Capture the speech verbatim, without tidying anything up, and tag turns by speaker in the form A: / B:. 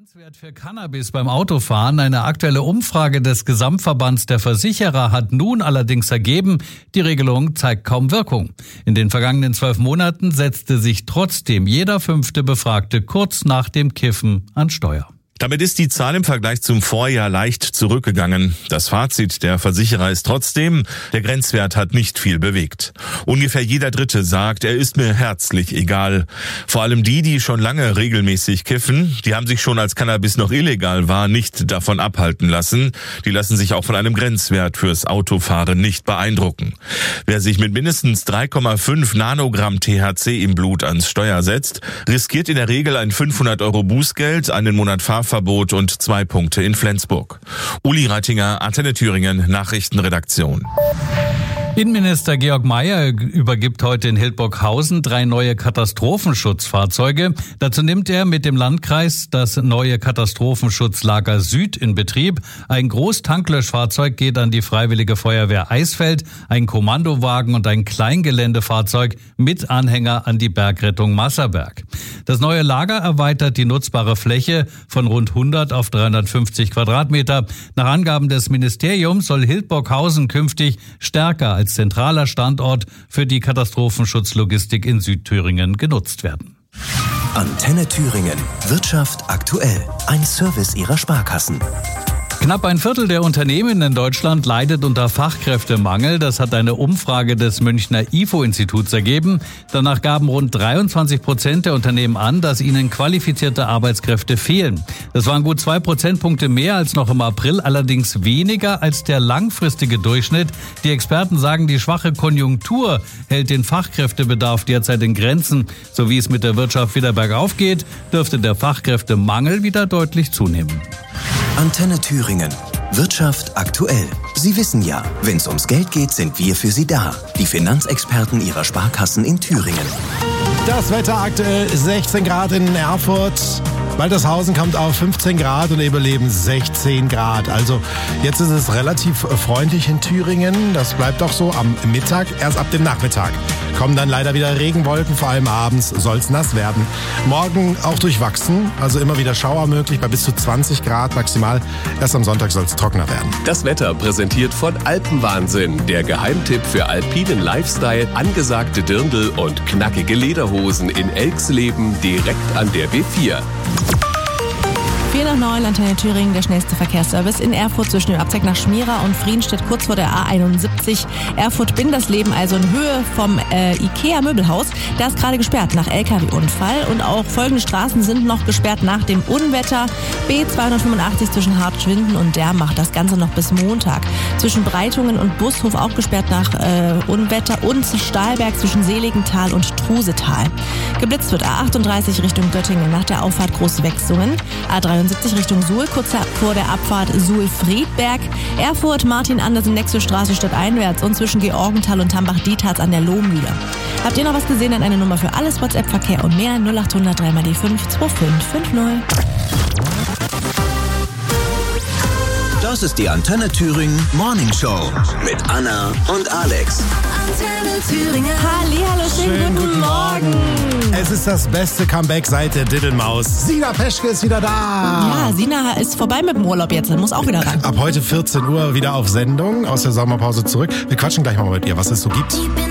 A: Grenzwert für Cannabis beim Autofahren. Eine aktuelle Umfrage des Gesamtverbands der Versicherer hat nun allerdings ergeben, die Regelung zeigt kaum Wirkung. In den vergangenen zwölf Monaten setzte sich trotzdem jeder fünfte Befragte kurz nach dem Kiffen an Steuer.
B: Damit ist die Zahl im Vergleich zum Vorjahr leicht zurückgegangen. Das Fazit der Versicherer ist trotzdem, der Grenzwert hat nicht viel bewegt. Ungefähr jeder Dritte sagt, er ist mir herzlich egal. Vor allem die, die schon lange regelmäßig kiffen, die haben sich schon als Cannabis noch illegal war, nicht davon abhalten lassen. Die lassen sich auch von einem Grenzwert fürs Autofahren nicht beeindrucken. Wer sich mit mindestens drei Komma fünf Nanogramm T H C im Blut ans Steuer setzt, riskiert in der Regel ein fünfhundert Euro Bußgeld, einen Monat Fahrverbot und zwei Punkte in Flensburg. Uli Reitinger, Antenne Thüringen, Nachrichtenredaktion.
A: Innenminister Georg Mayer übergibt heute in Hildburghausen drei neue Katastrophenschutzfahrzeuge. Dazu nimmt er mit dem Landkreis das neue Katastrophenschutzlager Süd in Betrieb. Ein Großtanklöschfahrzeug geht an die Freiwillige Feuerwehr Eisfeld, ein Kommandowagen und ein Kleingeländefahrzeug mit Anhänger an die Bergrettung Masserberg. Das neue Lager erweitert die nutzbare Fläche von rund hundert auf dreihundertfünfzig Quadratmeter. Nach Angaben des Ministeriums soll Hildburghausen künftig stärker als zentraler Standort für die Katastrophenschutzlogistik in Südthüringen genutzt werden.
C: Antenne Thüringen. Wirtschaft aktuell. Ein Service Ihrer Sparkassen.
A: Knapp ein Viertel der Unternehmen in Deutschland leidet unter Fachkräftemangel. Das hat eine Umfrage des Münchner I F O-Instituts ergeben. Danach gaben rund dreiundzwanzig Prozent der Unternehmen an, dass ihnen qualifizierte Arbeitskräfte fehlen. Das waren gut zwei Prozentpunkte mehr als noch im April, allerdings weniger als der langfristige Durchschnitt. Die Experten sagen, die schwache Konjunktur hält den Fachkräftebedarf derzeit in Grenzen. So wie es mit der Wirtschaft wieder bergauf geht, dürfte der Fachkräftemangel wieder deutlich zunehmen.
C: Antenne Thüringen. Wirtschaft aktuell. Sie wissen ja, wenn es ums Geld geht, sind wir für Sie da. Die Finanzexperten Ihrer Sparkassen in Thüringen.
D: Das Wetter aktuell sechzehn Grad in Erfurt. Waltershausen kommt auf fünfzehn Grad und Eberleben sechzehn Grad. Also jetzt ist es relativ freundlich in Thüringen. Das bleibt auch so am Mittag. Erst ab dem Nachmittag kommen dann leider wieder Regenwolken. Vor allem abends soll es nass werden. Morgen auch durchwachsen. Also immer wieder Schauer möglich bei bis zu zwanzig Grad maximal. Erst am Sonntag soll es trockener werden.
E: Das Wetter präsentiert von Alpenwahnsinn. Der Geheimtipp für alpinen Lifestyle, angesagte Dirndl und knackige Lederhosen in Elxleben direkt an der B vier.
F: vier nach neun, Antenne Thüringen, der schnellste Verkehrsservice in Erfurt zwischen dem Abzweig nach Schmierer und Friedenstedt kurz vor der A einundsiebzig. Erfurt-Bindersleben, also in Höhe vom äh, Ikea-Möbelhaus. Da ist gerade gesperrt nach L K W-Unfall. Und auch folgende Straßen sind noch gesperrt nach dem Unwetter. B zweihundertfünfundachtzig zwischen Hartschwinden und der macht das Ganze noch bis Montag. Zwischen Breitungen und Bushof auch gesperrt nach äh, Unwetter und Stahlberg zwischen Seligenthal und Trusetal. Geblitzt wird A achtunddreißig Richtung Göttingen nach der Auffahrt Großwechsungen. A dreiundsiebzig Richtung Suhl, kurz vor der Abfahrt Suhl-Friedberg. Erfurt, Martin-Andersen-Nexo-Straße stadteinwärts und zwischen Georgenthal und Tambach-Dietharz an der Lohmühle. Habt ihr noch was gesehen? Dann eine Nummer für alles, WhatsApp, Verkehr und mehr null acht hundert drei mal die fünf zwei fünf fünf null.
C: Das ist die Antenne Thüringen Morning Show mit Anna und Alex.
F: Antenne Thüringen. Hallihallo, schönen,
D: Schönen
F: guten
D: guten
F: Morgen.
D: Es ist das beste Comeback seit der Diddelmaus. Sina Peschke ist wieder da.
F: Ja, Sina ist vorbei mit dem Urlaub jetzt, muss auch wieder ran.
D: Ab heute vierzehn Uhr wieder auf Sendung, aus der Sommerpause zurück. Wir quatschen gleich mal mit ihr, was es so gibt.